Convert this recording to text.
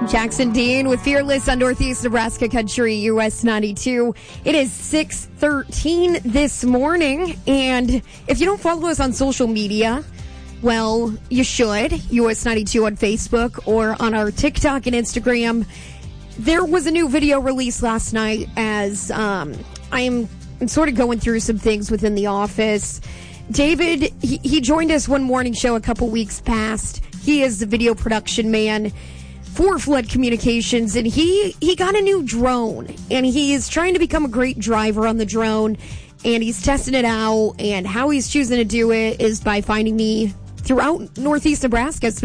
Jackson Dean with Fearless on Northeast Nebraska Country, US 92. It is 6:13 this morning, and if you don't follow us on social media, well, you should. US 92 on Facebook or on our TikTok and Instagram. There was a new video released last night as I'm sort of going through some things within the office. David, he joined us one morning show a couple weeks past. He is the video production man for Flood Communications, and he got a new drone, and he is trying to become a great driver on the drone, and he's testing it out, and how he's choosing to do it is by finding me throughout Northeast Nebraska,